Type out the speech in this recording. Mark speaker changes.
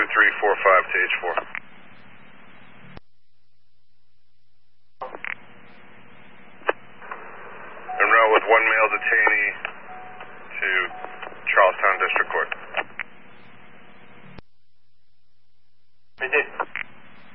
Speaker 1: 2345 to H4. En route with one male detainee.